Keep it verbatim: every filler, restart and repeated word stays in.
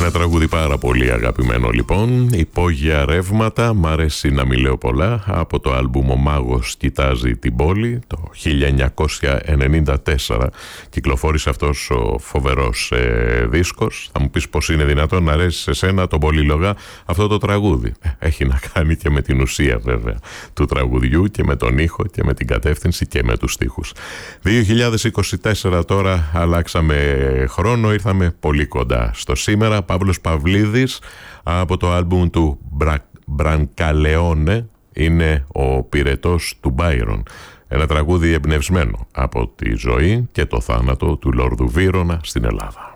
Ένα τραγούδι πάρα πολύ αγαπημένο λοιπόν, Υπόγεια ρεύματα, μ' αρέσει να μην λέω πολλά, από το άλμπουμ «Ο Μάγος κοιτάζει την πόλη», το χίλια εννιακόσια ενενήντα τέσσερα κυκλοφόρησε αυτός ο φοβερός ε, δίσκος. Θα μου πεις πως είναι δυνατόν να αρέσει σε σένα τον πολυλογά αυτό το τραγούδι? Έχει να κάνει και με την ουσία βέβαια του τραγουδιού και με τον ήχο και με την κατεύθυνση και με τους στίχους. δύο χιλιάδες είκοσι τέσσερα τώρα, αλλάξαμε χρόνο, ήρθαμε πολύ κοντά στο σήμερα. Παύλος Παυλίδης από το άλμπουμ του Μπρα... Μπρανκαλεόνε είναι ο πυρετός του Μπάιρον. Ένα τραγούδι εμπνευσμένο από τη ζωή και το θάνατο του Λόρδου Βύρωνα στην Ελλάδα.